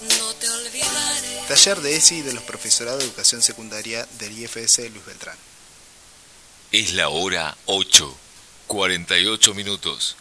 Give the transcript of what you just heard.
no te olvidaré. Taller de ESI de los profesorados de educación secundaria del IFS Luis Beltrán. Es la hora 8:48.